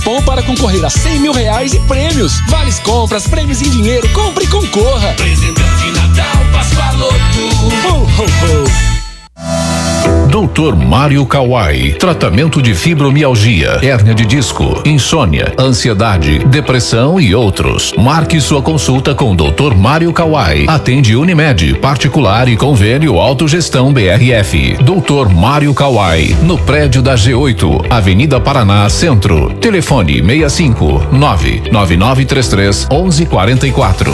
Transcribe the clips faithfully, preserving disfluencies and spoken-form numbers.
Bom para concorrer a cem mil reais e prêmios. Vales compras, prêmios em dinheiro. Compre e concorra. Presentão de Natal, Pascoaloto. Ho, ho, ho. doutor Mário Kawai. Tratamento de fibromialgia, hérnia de disco, insônia, ansiedade, depressão e outros. Marque sua consulta com doutor Mário Kawai. Atende Unimed, particular e convênio Autogestão B R F. doutor Mário Kawai, no prédio da G oito, Avenida Paraná, Centro. Telefone seis cinco nove nove nove três três um um quatro quatro.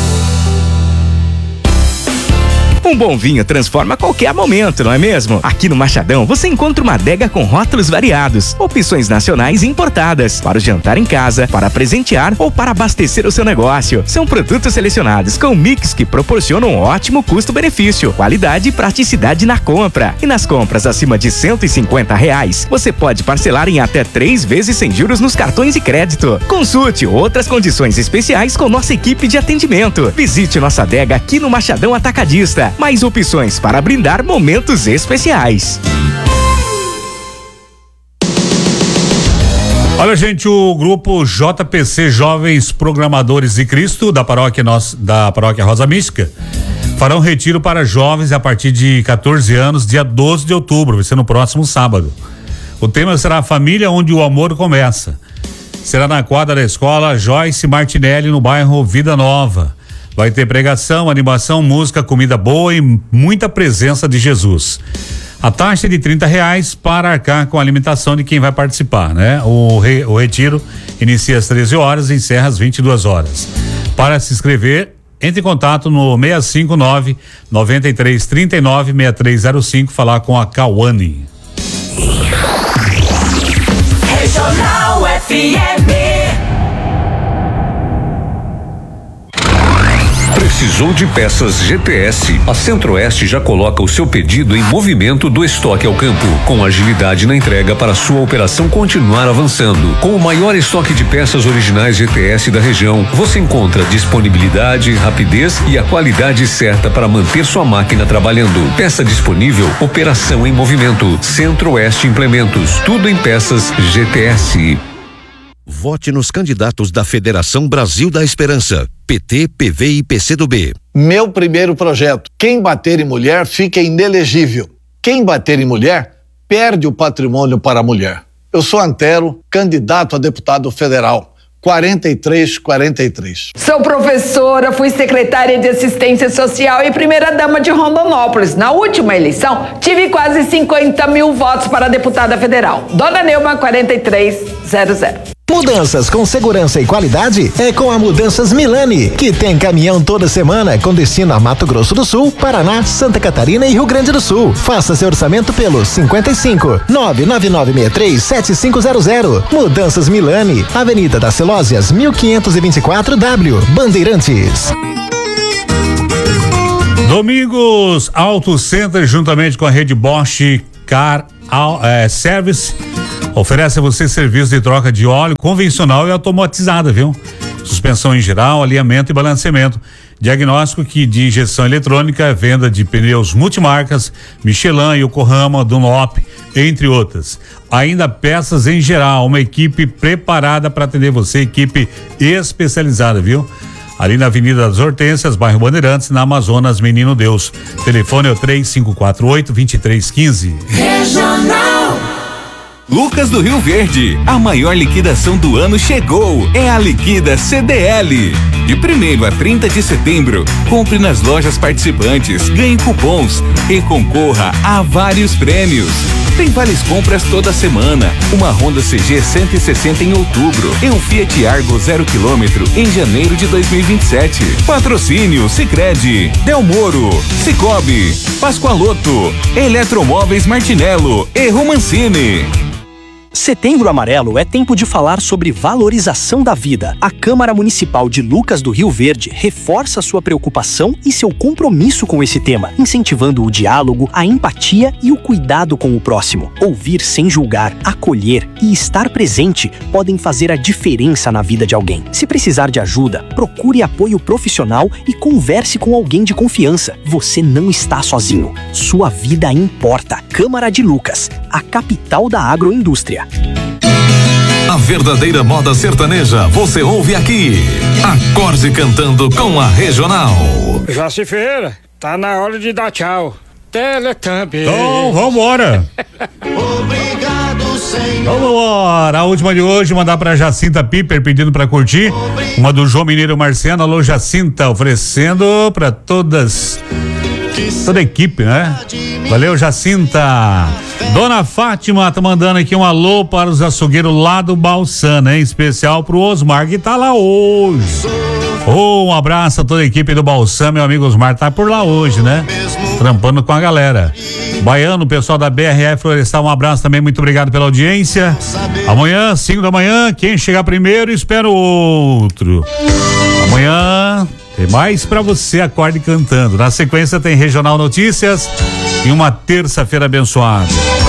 Um bom vinho transforma qualquer momento, não é mesmo? Aqui no Machadão você encontra uma adega com rótulos variados, opções nacionais e importadas, para o jantar em casa, para presentear ou para abastecer o seu negócio. São produtos selecionados com mix que proporcionam um ótimo custo-benefício, qualidade e praticidade na compra. E nas compras acima de cento e cinquenta reais, você pode parcelar em até três vezes sem juros nos cartões de crédito. Consulte outras condições especiais com nossa equipe de atendimento. Visite nossa adega aqui no Machadão Atacadista. Mais opções para brindar momentos especiais. Olha, gente, o grupo J P C Jovens Programadores de Cristo da paróquia nossa, da paróquia Rosa Mística farão retiro para jovens a partir de quatorze anos, dia doze de outubro, vai ser no próximo sábado. O tema será a família onde o amor começa. Será na quadra da escola Joyce Martinelli, no bairro Vida Nova. Vai ter pregação, animação, música, comida boa e muita presença de Jesus. A taxa é de trinta reais para arcar com a alimentação de quem vai participar, né? O, re, o retiro inicia às treze horas e encerra às vinte e duas horas. Para se inscrever, entre em contato no seis cinco nove, nove três três nove, seis três zero cinco, falar com a Cauane. Regional F M. Precisou de peças G T S? A Centro-Oeste já coloca o seu pedido em movimento do estoque ao campo, com agilidade na entrega para sua operação continuar avançando. Com o maior estoque de peças originais G T S da região, você encontra disponibilidade, rapidez e a qualidade certa para manter sua máquina trabalhando. Peça disponível, operação em movimento. Centro-Oeste Implementos, tudo em peças G T S. Vote nos candidatos da Federação Brasil da Esperança, P T, P V e P C do B. Meu primeiro projeto. Quem bater em mulher fica inelegível. Quem bater em mulher perde o patrimônio para a mulher. Eu sou Antero, candidato a deputado federal. quarenta e três quarenta e três. Sou professora, fui secretária de assistência social e primeira-dama de Rondonópolis. Na última eleição, tive quase cinquenta mil votos para deputada federal. Dona Neuma, quarenta e três zero zero. Mudanças com segurança e qualidade é com a Mudanças Milani, que tem caminhão toda semana com destino a Mato Grosso do Sul, Paraná, Santa Catarina e Rio Grande do Sul. Faça seu orçamento pelo cinquenta e cinco, nove nove nove seis três sete cinco zero zero. Mudanças Milani, Avenida das Celósias, mil quinhentos e vinte e quatro W, Bandeirantes. Domingos Auto Center, juntamente com a rede Bosch Car é, Service, oferece a você serviço de troca de óleo convencional e automatizada, viu? Suspensão em geral, alinhamento e balanceamento. Diagnóstico que de injeção eletrônica, venda de pneus multimarcas, Michelin, Yokohama, Dunlop, entre outras. Ainda peças em geral, uma equipe preparada para atender você, equipe especializada, viu? Ali na Avenida das Hortênsias, bairro Bandeirantes, na Amazonas, Menino Deus. Telefone é o três cinco quatro oito, dois três um cinco. Regional. Lucas do Rio Verde, a maior liquidação do ano chegou. É a Liquida C D L. De primeiro a trinta de setembro, compre nas lojas participantes, ganhe cupons e concorra a vários prêmios. Tem várias compras toda semana. Uma Honda C G cento e sessenta em outubro e um Fiat Argo zero quilômetro em janeiro de dois mil e vinte e sete. Patrocínio Sicredi, Del Moro, Cicobi, Pascoaloto, Eletromóveis Martinello e Romancini. Setembro Amarelo é tempo de falar sobre valorização da vida. A Câmara Municipal de Lucas do Rio Verde reforça sua preocupação e seu compromisso com esse tema, incentivando o diálogo, a empatia e o cuidado com o próximo. Ouvir sem julgar, acolher e estar presente podem fazer a diferença na vida de alguém. Se precisar de ajuda, procure apoio profissional e converse com alguém de confiança. Você não está sozinho. Sua vida importa. Câmara de Lucas, a capital da agroindústria. A verdadeira moda sertaneja você ouve aqui. Acorde cantando com a Regional. Jaci Ferreira, tá na hora de dar tchau. Teletubbies. Então, vambora. Obrigado, Senhor. Vambora. A última de hoje, mandar pra Jacinta Piper pedindo pra curtir. Uma do João Mineiro Marciano. Alô, Jacinta, oferecendo pra todas, toda a equipe, né? Valeu, Jacinta. Dona Fátima tá mandando aqui um alô para os açougueiros lá do Balsana, em especial pro Osmar, que tá lá hoje. Oh, um abraço a toda a equipe do Balsam, meu amigo Osmar tá por lá hoje, né? Trampando com a galera. Baiano, pessoal da B R F Florestal, um abraço também, muito obrigado pela audiência. Amanhã, cinco da manhã, quem chegar primeiro espera o outro. Amanhã tem mais pra você, acorde cantando. Na sequência tem Regional Notícias e uma terça-feira abençoada.